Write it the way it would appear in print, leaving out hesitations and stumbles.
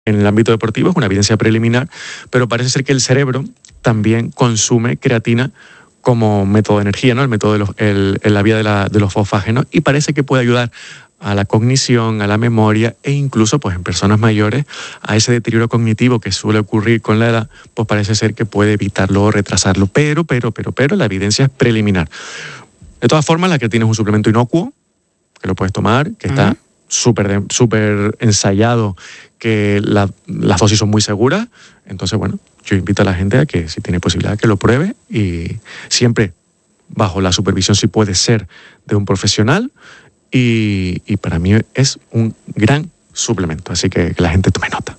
en el ámbito deportivo, es una evidencia preliminar, pero parece ser que el cerebro también consume creatina como método de energía, ¿no? El método en la vía de los fosfágenos, y parece que puede ayudar a la cognición, a la memoria, e incluso pues en personas mayores a ese deterioro cognitivo que suele ocurrir con la edad, pues parece ser que puede evitarlo o retrasarlo, pero la evidencia es preliminar. De todas formas, la creatina es un suplemento inocuo, que lo puedes tomar, que está súper ensayado, que las dosis son muy seguras. Entonces, bueno, yo invito a la gente a que, si tiene posibilidad, que lo pruebe, y siempre bajo la supervisión, si puede ser, de un profesional. Y para mí es un gran suplemento, así que la gente tome nota.